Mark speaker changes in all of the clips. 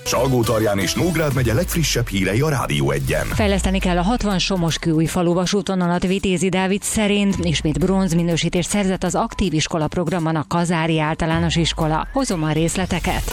Speaker 1: Salgótarján és Nógrád megye legfrissebb hírei a Rádió Egyen.
Speaker 2: Fejleszteni kell a 60 Somoskőújfalu vasútvonalat Vitézi Dávid szerint, ismét bronzminősítést szerzett az aktív iskola programban a Kazári Általános Iskola. Hozom a részleteket.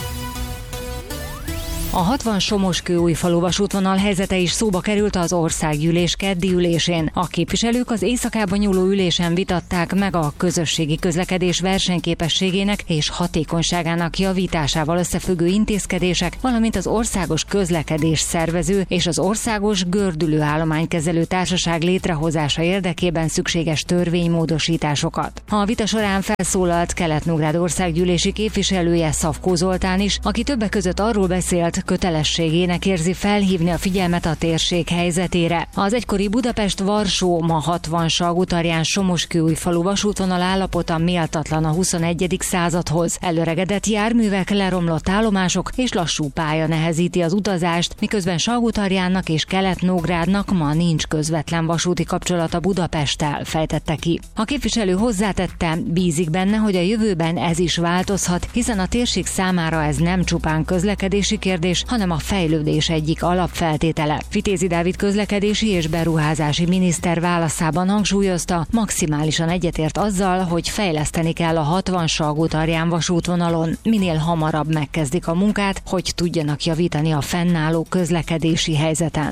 Speaker 2: A 60 Somoskőújfalu vasútvonal helyzete is szóba került az országgyűlés keddi ülésén. A képviselők az éjszakában nyúló ülésen vitatták meg a közösségi közlekedés versenyképességének és hatékonyságának javításával összefüggő intézkedések, valamint az országos közlekedés szervező és az országos gördülőállománykezelő társaság létrehozása érdekében szükséges törvénymódosításokat. A vita során felszólalt Kelet-Nógrád országgyűlési képviselője, Szafkó Zoltán is, aki többek között arról beszélt, kötelességének érzi felhívni a figyelmet a térség helyzetére. Az egykori Budapest-Varsó, ma 60 Salgótarján Somoskőújfalu vasútvonal állapota méltatlan a 21. századhoz. Előregedett járművek, leromlott állomások és lassú pálya nehezíti az utazást, miközben Salgótarjánnak és Kelet-Nógrádnak ma nincs közvetlen vasúti kapcsolata Budapesttel, fejtette ki. A képviselő hozzátette, bízik benne, hogy a jövőben ez is változhat, hiszen a térség számára ez nem csupán közlekedési kérdés, hanem a fejlődés egyik alapfeltétele. Vitézi Dávid közlekedési és beruházási miniszter válaszában hangsúlyozta, maximálisan egyetért azzal, hogy fejleszteni kell a 60 Salgótarján vasútvonalon. Minél hamarabb megkezdik a munkát, hogy tudjanak javítani a fennálló közlekedési helyzeten.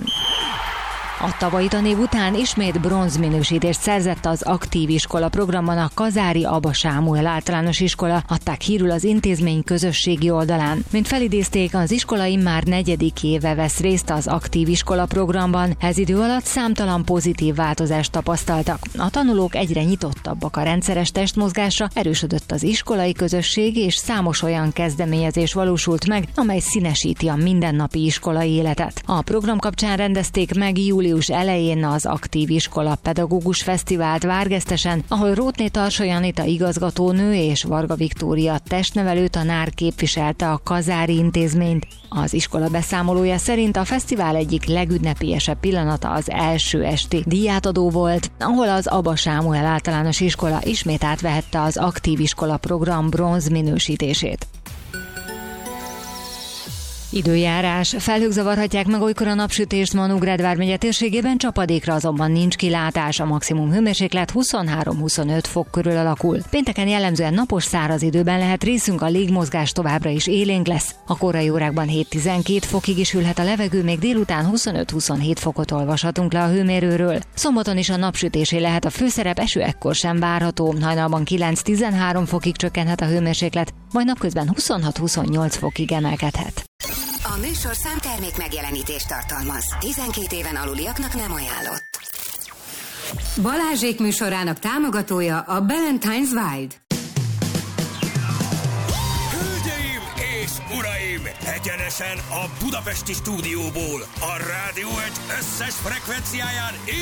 Speaker 2: A tavalyi tanév után ismét bronzminősítést szerzett az aktív iskola programban a Kazári Aba Sámuel Általános Iskola, adták hírül az intézmény közösségi oldalán. Mint felidézték, az iskola immár 4. éve vesz részt az aktív iskola programban, ez idő alatt számtalan pozitív változást tapasztaltak. A tanulók egyre nyitottabbak a rendszeres testmozgásra, erősödött az iskolai közösség, és számos olyan kezdeményezés valósult meg, amely színesíti a mindennapi iskolai életet. A program kapcsán rendezték meg július elején az Aktív Iskola Pedagógus Fesztivált Várgesztesen, ahol Rótné Tarsai Anita igazgatónő és Varga Viktória testnevelő tanár képviselte a kazári intézményt. Az iskola beszámolója szerint a fesztivál egyik legünnepélyesebb pillanata az első esti díjátadó volt, ahol az Aba Sámuel Általános Iskola ismét átvehette az Aktív Iskola program bronz minősítését. Időjárás. Felhők zavarhatják meg olykor a napsütést, ma Nógrád vármegye térségében, csapadékra azonban nincs kilátás, a maximum hőmérséklet 23-25 fok körül alakul. Pénteken jellemzően napos, száraz időben lehet részünk, a légmozgás továbbra is élénk lesz. A korai órákban 7-12 fokig is ülhet a levegő, még délután 25-27 fokot olvashatunk le a hőmérőről. Szombaton is a napsütésé lehet a főszerep, eső ekkor sem várható, hajnalban 9-13 fokig csökkenhet a hőmérséklet, majd napközben 26-28 fokig emelkedhet.
Speaker 3: A műsor számtermék megjelenítést tartalmaz. 12 éven aluliaknak nem ajánlott.
Speaker 4: Balázsék műsorának támogatója a Ballantines Wild.
Speaker 5: Hölgyeim és uraim! Egyenesen a budapesti stúdióból, a Rádió Egy összes frekvenciáján